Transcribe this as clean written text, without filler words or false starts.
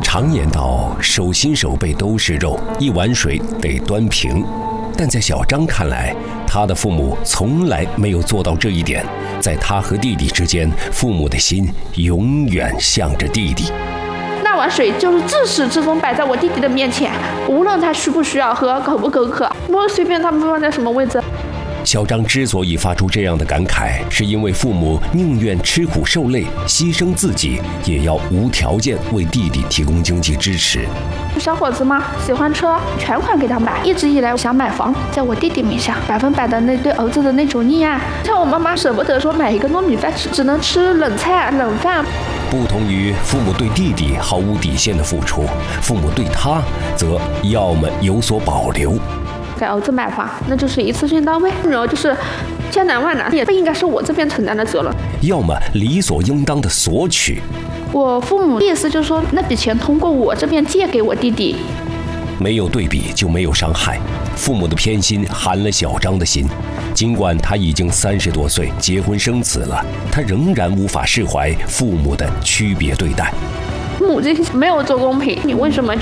常言道，手心手背都是肉，一碗水得端平。但在小张看来，他的父母从来没有做到这一点。在他和弟弟之间，父母的心永远向着弟弟。 那碗水就是自始至终摆在我弟弟的面前，无论他需不需要喝，口不口渴，我随便他们放在什么位置。 小张之所以发出这样的感慨，是因为父母宁愿吃苦受累，牺牲自己，也要无条件为弟弟提供经济支持。 小伙子嘛，喜欢车，全款给他买。一直以来想买房，在我弟弟名下，100%的那对儿子的那种溺爱。像我妈妈舍不得说买一个糯米饭吃，只能吃冷菜冷饭。 不同于父母对弟弟毫无底线的付出，父母对他则要么有所保留。 给儿子买房，那就是一次性到位，然后就是千难万难，也不应该是我这边承担的责任。 要么理所应当的索取。 我父母意思就是说，那笔钱通过我这边借给我弟弟。 没有对比就没有伤害，父母的偏心寒了小张的心。尽管他已经30多岁，结婚生子了，他仍然无法释怀父母的区别对待。 母亲没有做公平，你为什么